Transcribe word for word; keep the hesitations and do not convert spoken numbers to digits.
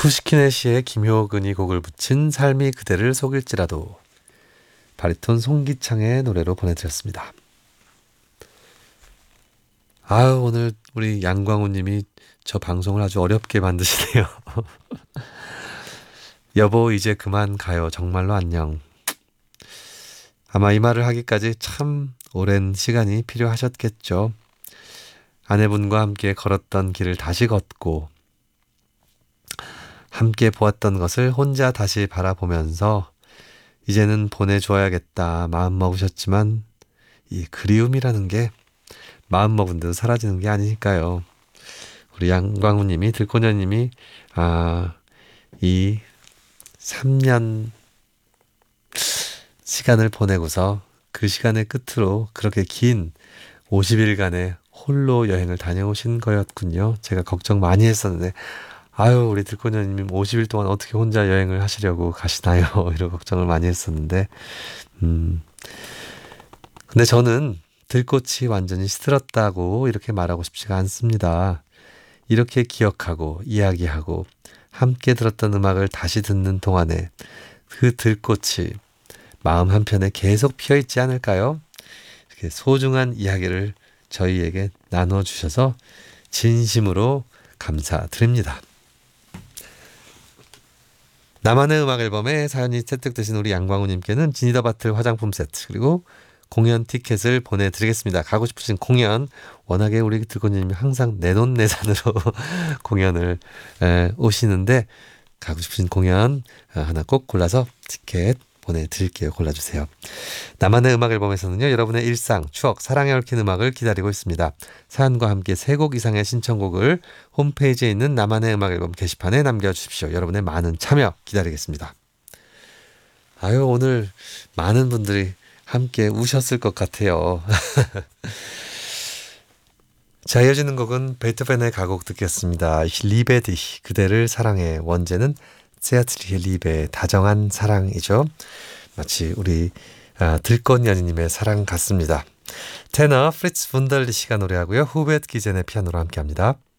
푸시킨의 시에 김효근이 곡을 붙인 삶이 그대를 속일지라도, 바리톤 송기창의 노래로 보내드렸습니다. 아유, 오늘 우리 양광우 님이 저 방송을 아주 어렵게 만드시네요. 여보 이제 그만 가요. 정말로 안녕. 아마 이 말을 하기까지 참 오랜 시간이 필요하셨겠죠. 아내분과 함께 걸었던 길을 다시 걷고 함께 보았던 것을 혼자 다시 바라보면서 이제는 보내줘야겠다 마음 먹으셨지만, 이 그리움이라는 게 마음 먹은 대로 사라지는 게 아니니까요. 우리 양광우님이, 들꽃녀님이 아, 이 삼 년 시간을 보내고서 그 시간의 끝으로 그렇게 긴 오십 일간의 홀로 여행을 다녀오신 거였군요. 제가 걱정 많이 했었는데, 아유, 우리 들꽃녀님 오십 일 동안 어떻게 혼자 여행을 하시려고 가시나요? 이런 걱정을 많이 했었는데, 음. 근데 저는 들꽃이 완전히 시들었다고 이렇게 말하고 싶지가 않습니다. 이렇게 기억하고 이야기하고 함께 들었던 음악을 다시 듣는 동안에 그 들꽃이 마음 한편에 계속 피어있지 않을까요? 이렇게 소중한 이야기를 저희에게 나눠주셔서 진심으로 감사드립니다. 나만의 음악 앨범에 사연이 채택되신 우리 양광우님께는 지니더바틀 화장품 세트, 그리고 공연 티켓을 보내드리겠습니다. 가고 싶으신 공연, 워낙에 우리 들꽃님이 항상 내돈내산으로 공연을 에, 오시는데, 가고 싶으신 공연 하나 꼭 골라서 티켓 보내드릴게요. 골라주세요. 나만의 음악 앨범에서는요, 여러분의 일상, 추억, 사랑에 얽힌 음악을 기다리고 있습니다. 사연과 함께 세 곡 이상의 신청곡을 홈페이지에 있는 나만의 음악 앨범 게시판에 남겨주십시오. 여러분의 많은 참여 기다리겠습니다. 아유, 오늘 많은 분들이 함께 우셨을 것 같아요. 자, 이어지는 곡은 베토벤의 가곡 듣겠습니다. 리베 dich, 그대를 사랑해. 원제는 세아트리히 리베, 다정한 사랑이죠. 마치 우리 아, 들꽃연희님의 사랑 같습니다. 테너 프리츠 분덜리시가 노래하고요. 후벳 기젠의 피아노로 함께합니다.